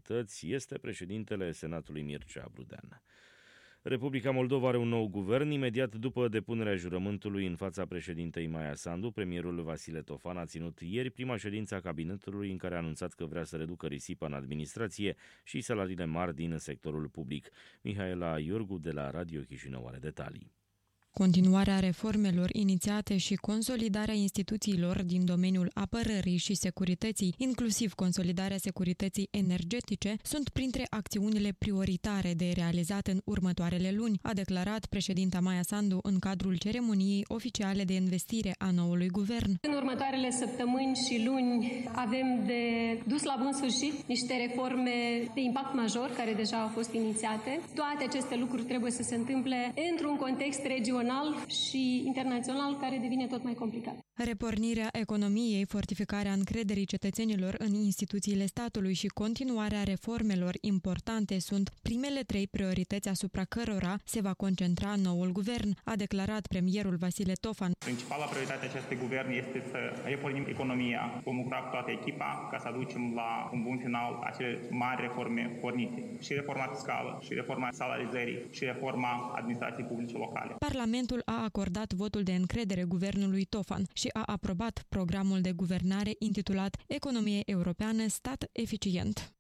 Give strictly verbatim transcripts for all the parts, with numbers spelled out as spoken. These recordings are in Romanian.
Majorități este președintele Senatului Mircea Brudean. Republica Moldova are un nou guvern. Imediat după depunerea jurământului în fața președintei Maia Sandu, premierul Vasile Tofan a ținut ieri prima ședință a cabinetului în care a anunțat că vrea să reducă risipa în administrație și salariile mari din sectorul public. Mihaela Iorgu de la Radio Chișinău are detalii. Continuarea reformelor inițiate și consolidarea instituțiilor din domeniul apărării și securității, inclusiv consolidarea securității energetice, sunt printre acțiunile prioritare de realizat în următoarele luni, a declarat președinta Maia Sandu în cadrul ceremoniei oficiale de investire a noului guvern. În următoarele săptămâni și luni avem de dus la bun sfârșit niște reforme de impact major care deja au fost inițiate. Toate aceste lucruri trebuie să se întâmple într-un context regional și internațional care devine tot mai complicat. Repornirea economiei, fortificarea încrederii cetățenilor în instituțiile statului și continuarea reformelor importante sunt primele trei priorități asupra cărora se va concentra noul guvern, a declarat premierul Vasile Tofan. Principala prioritate a acestui guvern este să repornim economia. Vom lucra cu toată echipa ca să aducem la un bun final acele mari reforme pornite. Și reforma fiscală, și reforma salarizării, și reforma administrației publice locale. Parlamentul a acordat votul de încredere guvernului Tofan și a aprobat programul de guvernare intitulat Economie Europeană, Stat Eficient.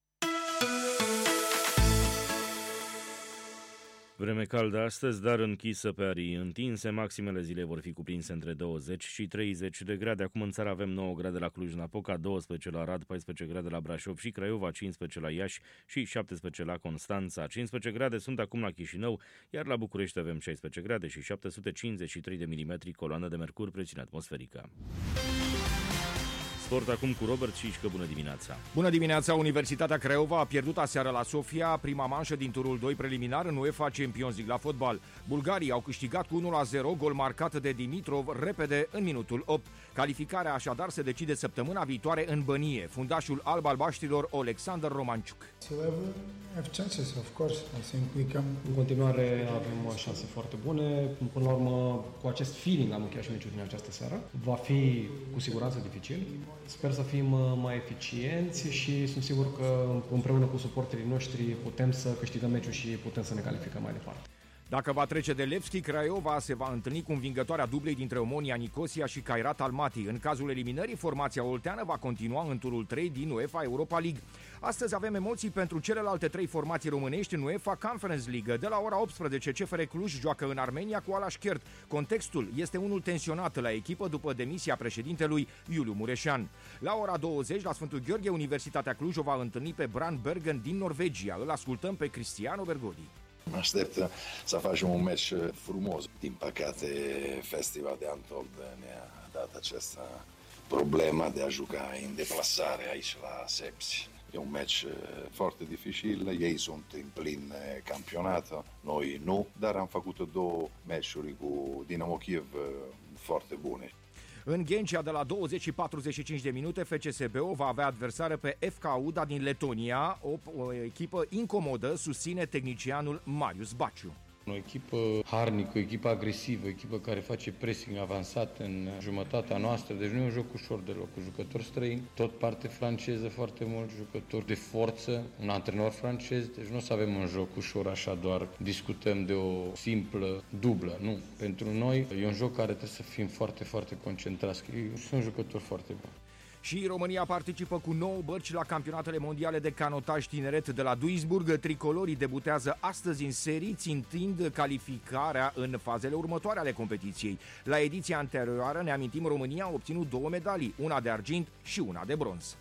Vreme caldă astăzi, dar închisă pe arii întinse. Maximele zile vor fi cuprinse între douăzeci și treizeci de grade. Acum în țară avem nouă grade la Cluj-Napoca, douăsprezece la Arad, paisprezece grade la Brașov și Craiova, cincisprezece la Iași și șaptesprezece la Constanța. cincisprezece grade sunt acum la Chișinău, iar la București avem șaisprezece grade și șapte sute cincizeci și trei de milimetri coloană de mercur, presiune atmosferică. Sport acum cu Robert Șișcă, bună dimineața! Bună dimineața! Universitatea Craiova a pierdut aseară la Sofia prima manșă din turul doi preliminar în UEFA Champions League la fotbal. Bulgarii au câștigat cu unu la zero, gol marcat de Dimitrov repede în minutul opt. Calificarea așadar se decide săptămâna viitoare în Bănie. Fundașul alb-albaștilor Alexander Romanciuc. În continuare avem șanse foarte bune. Până la urmă, cu acest feeling am încheiat și meciul din această seară. Va fi cu siguranță dificil. Sper să fim mai eficienți și sunt sigur că împreună cu suporterii noștri putem să câștigăm meciul și putem să ne calificăm mai departe. Dacă va trece de Levski, Craiova se va întâlni cu învingătoarea dublei dintre Omonia Nicosia și Kairat Almaty. În cazul eliminării, formația olteană va continua în turul trei din UEFA Europa League. Astăzi avem emoții pentru celelalte trei formații românești în UEFA Conference League. De la ora optsprezece, C F R Cluj joacă în Armenia cu Alaşkert. Contextul este unul tensionat la echipă după demisia președintelui Iuliu Mureșan. La ora douăzeci, la Sfântul Gheorghe, Universitatea Cluj o va întâlni pe Brann Bergen din Norvegia. Îl ascultăm pe Cristiano Bergodi. Mă aștept să facem un meci frumos. Din păcate, Festival de Antolde ne-a dat această problemă de a juca în deplasare aici la Sepsi. E un meci foarte dificil, ei sunt în plin campionat, noi nu, dar am făcut două meciuri cu Dinamo Kiev foarte bune. În Ghencea, de la douăzeci și patruzeci și cinci de minute, F C S B O va avea adversară pe F K Uda din Letonia, o, o echipă incomodă, susține tehnicianul Marius Baciu. O echipă harnică, o echipă agresivă, o echipă care face pressing avansat în jumătatea noastră, deci nu e un joc ușor deloc, cu jucători străini, tot parte franceză foarte mult, jucători de forță, un antrenor francez, deci nu o să avem un joc ușor așa, doar discutăm de o simplă dublă, nu. Pentru noi e un joc care trebuie să fim foarte, foarte concentrați, sunt jucători foarte buni. Și România participă cu nouă bărci la campionatele mondiale de canotaj tineret de la Duisburg. Tricolorii debutează astăzi în serii, țintind calificarea în fazele următoare ale competiției. La ediția anterioară, ne amintim, România a obținut două medalii, una de argint și una de bronz.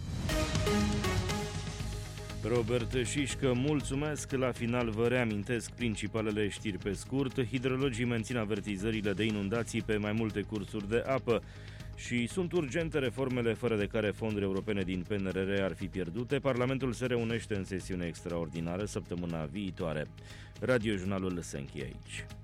Robert Șișcă, mulțumesc. La final vă reamintesc principalele știri pe scurt. Hidrologii mențin avertizările de inundații pe mai multe cursuri de apă. Și sunt urgente reformele fără de care fonduri europene din P N R R ar fi pierdute. Parlamentul se reunește în sesiune extraordinară săptămâna viitoare. Radiojurnalul se încheie aici.